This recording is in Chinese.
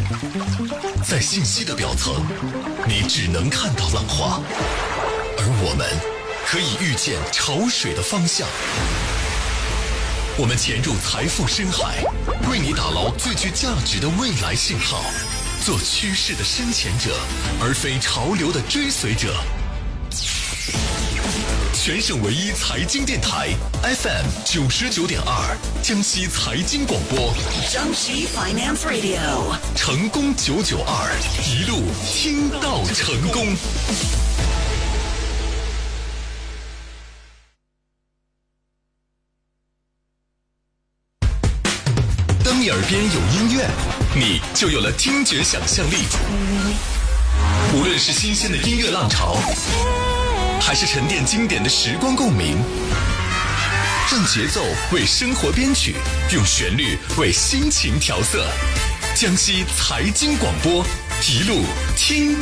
在信息的表层，你只能看到浪花，而我们可以预见潮水的方向。我们潜入财富深海，为你打捞最具价值的未来信号，做趋势的深潜者，而非潮流的追随者。全省唯一财经电台 FM 99.2，江西财经广播， 江西 Finance Radio， 成功992，一路听到成功。当你耳边有音乐，你就有了听觉想象力。无论是新鲜的音乐浪潮，还是沉淀经典的时光共鸣，让节奏为生活编曲，用旋律为心情调色。江西财经广播，一路听